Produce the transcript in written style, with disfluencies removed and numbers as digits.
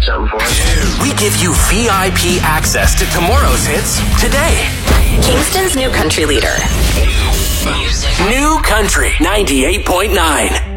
something for us. We give you VIP access to tomorrow's hits today. Kingston's new country leader. New Country 98.9.